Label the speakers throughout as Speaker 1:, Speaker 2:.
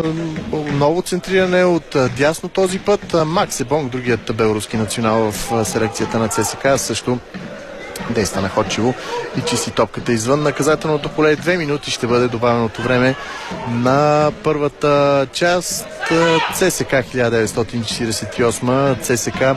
Speaker 1: ново центриране от дясно този път. Макс Ебонг, другият белоруски национал в селекцията на ЦСКА, също действа находчиво и чисти топката извън наказателното поле. 2 минути ще бъде добавеното време на първата част. ЦСКА 1948, ЦСКА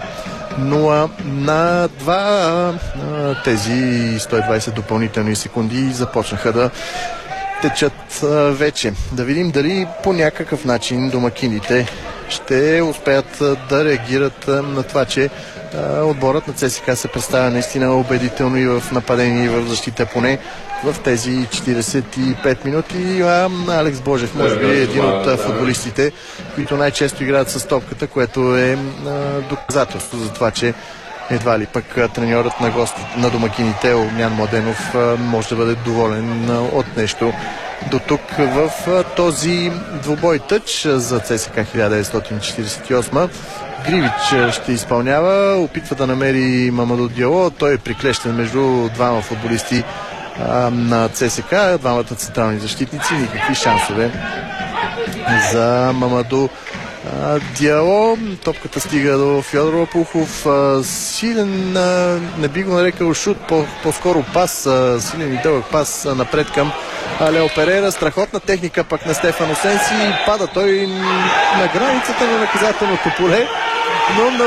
Speaker 1: 0-2. Тези 120 допълнителни секунди започнаха да течат вече. Да видим дали по някакъв начин домакините ще успеят да реагират на това, че отборът на ЦСКА се представя наистина убедително и в нападение, и в защита, поне в тези 45 минути. Алекс Божев, може би един от футболистите, които най-често играят с топката, което е доказателство за това, че едва ли пък треньорът на домакините Огнян Младенов може да бъде доволен от нещо до тук в този двубой тъч за ЦСКА 1948. Гривич ще изпълнява, опитва да намери Мамаду Диало. Той е приклещен между двама футболисти на ЦСКА, двамата централни защитници. Никакви шансове за Мамаду Диало. Топката стига до Фьодор Лопухов. Силен, не би го нарекал шут, по-скоро пас, силен и дълъг пас напред към Лео Перейра. Страхотна техника пък на Стефан Осенси. Пада той на границата на наказателното поле, но